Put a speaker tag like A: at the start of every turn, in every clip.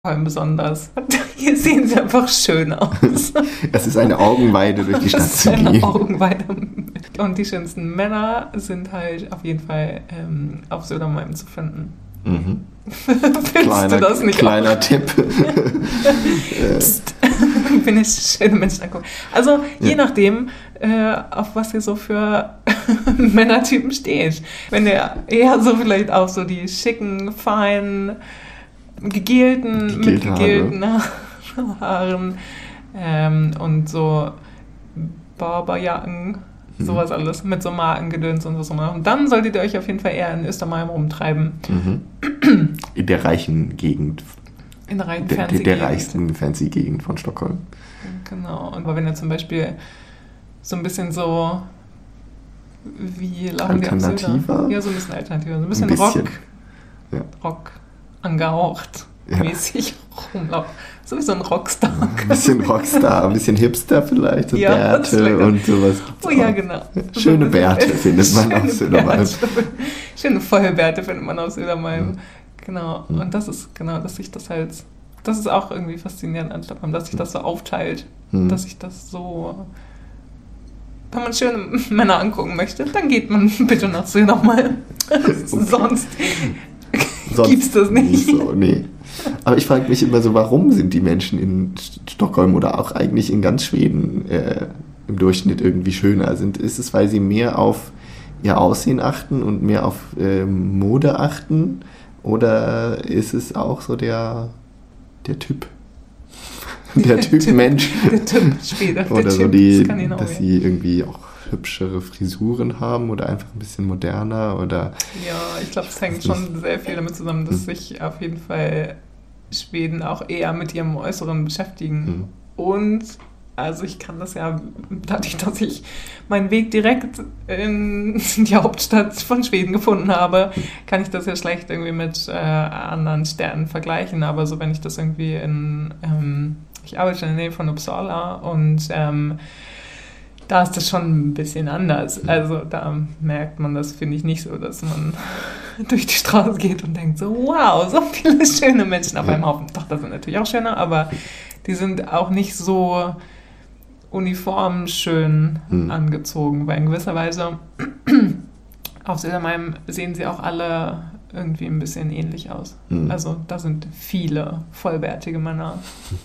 A: Stockholm besonders. Hier sehen sie einfach schön aus.
B: Es ist eine Augenweide, durch die Stadt zu gehen.
A: Eine Augenweide. Und die schönsten Männer sind halt auf jeden Fall auf Södermalm zu finden.
B: Mhm.
A: Findest du das nicht
B: kleiner
A: auch?
B: Tipp.
A: Psst. Wenn ich schöne Menschen angucke. Also je nachdem, auf was ihr so für Männertypen steht. Wenn ihr eher so vielleicht auch so die schicken, feinen, mit gegelten Haaren und so Barberjacken, sowas alles, mit so Markengedöns und so. Und dann solltet ihr euch auf jeden Fall eher in Östermalm rumtreiben.
B: In der reichen Gegend.
A: In der reichen
B: der reichsten fancy Gegend von Stockholm.
A: Genau. Und wenn ihr zum Beispiel so ein bisschen so wie laufen die am Söder?
B: Alternativer?
A: Ja, so ein bisschen alternativer. So ein bisschen, Rock angehaucht mäßig rumlaufen. So wie so ein Rockstar.
B: Ein bisschen Rockstar, ein bisschen Hipster vielleicht, so Bärte und sowas.
A: Oh ja, genau.
B: Schöne Bärte findet man auf Södermalm.
A: Schöne Vollbärte findet man auf Södermalm. Genau. Und das ist dass sich das halt, das ist auch irgendwie faszinierend an Stockholm, dass sich das so aufteilt. Dass sich das so, wenn man schöne Männer angucken möchte, dann geht man bitte nach Södermalm. Sonst gibt's das nicht.
B: So, nee. Aber ich frage mich immer so, warum sind die Menschen in Stockholm oder auch eigentlich in ganz Schweden im Durchschnitt irgendwie schöner sind? Ist es, weil sie mehr auf ihr Aussehen achten und mehr auf Mode achten? Oder ist es auch so der Typ? Der Typ Mensch?
A: Der Typ Schwede.
B: Oder so dass sie irgendwie auch hübschere Frisuren haben oder einfach ein bisschen moderner oder...
A: Ja, ich glaube, es hängt schon sehr viel damit zusammen, dass sich auf jeden Fall Schweden auch eher mit ihrem Äußeren beschäftigen. Und, also ich kann das ja, dadurch, dass ich meinen Weg direkt in die Hauptstadt von Schweden gefunden habe, kann ich das ja schlecht irgendwie mit anderen Städten vergleichen. Aber so, wenn ich das irgendwie ich arbeite in der Nähe von Uppsala und da ist das schon ein bisschen anders. Also da merkt man das, finde ich, nicht so, dass man durch die Straße geht und denkt so, wow, so viele schöne Menschen auf einem Haufen. Doch, das sind natürlich auch schöne, aber die sind auch nicht so uniform schön angezogen, weil in gewisser Weise auf Södermalm sehen sie auch alle irgendwie ein bisschen ähnlich aus. Also da sind viele vollbärtige Männer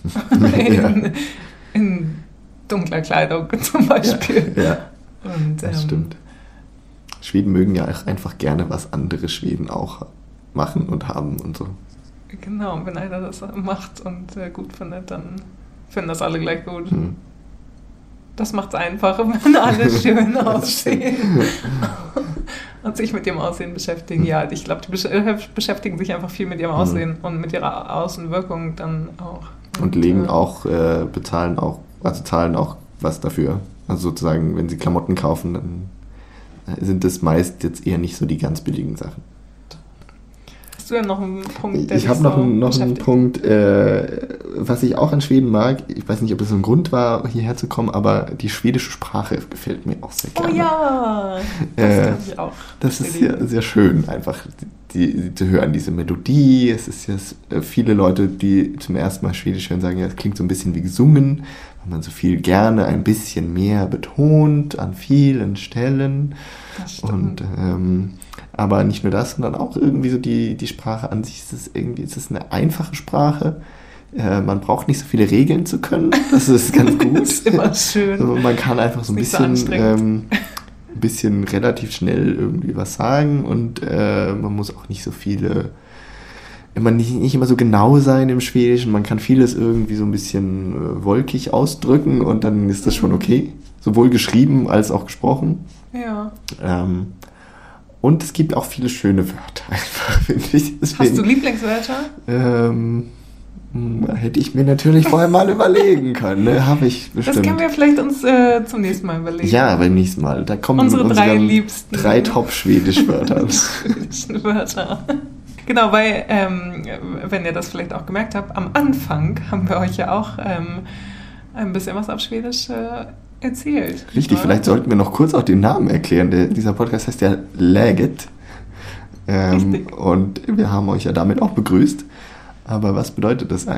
A: in dunkler Kleidung zum Beispiel.
B: Ja. Und, das stimmt. Schweden mögen ja auch einfach gerne, was andere Schweden auch machen und haben und so.
A: Genau, und wenn einer das macht und gut findet, dann finden das alle gleich gut. Das macht es einfacher, wenn alle schön aussehen und sich mit ihrem Aussehen beschäftigen. Ja, ich glaube, die beschäftigen sich einfach viel mit ihrem Aussehen und mit ihrer Außenwirkung dann auch.
B: Und zahlen auch was dafür. Also sozusagen, wenn sie Klamotten kaufen, dann sind das meist jetzt eher nicht so die ganz billigen Sachen.
A: Hast du denn noch einen Punkt,
B: Ich habe noch einen Punkt, was ich auch an Schweden mag. Ich weiß nicht, ob es so ein Grund war, hierher zu kommen, aber die schwedische Sprache gefällt mir auch sehr gerne.
A: Oh ja, das kann ich auch.
B: Das ist sehr, sehr schön, einfach die zu hören, diese Melodie. Es ist ja viele Leute, die zum ersten Mal Schwedisch hören, sagen, ja, es klingt so ein bisschen wie gesungen, weil man so viel gerne ein bisschen mehr betont an vielen Stellen.
A: Das stimmt.
B: Und aber nicht nur das, sondern auch irgendwie so die Sprache an sich. Es ist eine einfache Sprache. Man braucht nicht so viele Regeln zu können. Das ist ganz gut.
A: Das ist immer schön.
B: Also man kann einfach so ein bisschen relativ schnell irgendwie was sagen und man muss auch nicht so viele, nicht immer so genau sein im Schwedischen. Man kann vieles irgendwie so ein bisschen wolkig ausdrücken und dann ist das schon okay. Sowohl geschrieben als auch gesprochen.
A: Ja.
B: Und es gibt auch viele schöne Wörter einfach, finde ich. Deswegen,
A: hast du Lieblingswörter?
B: Hätte ich mir natürlich vorher mal überlegen können. Ne? Habe ich bestimmt.
A: Das können wir vielleicht uns zum nächsten Mal überlegen.
B: Ja, beim nächsten Mal. Da kommen
A: unsere drei liebsten
B: 3 Top-Schwedisch-Wörter.
A: Schwedischen Wörter. Genau, weil, wenn ihr das vielleicht auch gemerkt habt, am Anfang haben wir euch ja auch ein bisschen was auf Schwedisch erzählt.
B: Richtig, vielleicht sollten wir noch kurz auch den Namen erklären. Dieser Podcast heißt ja Läget. Und wir haben euch ja damit auch begrüßt. Aber was bedeutet das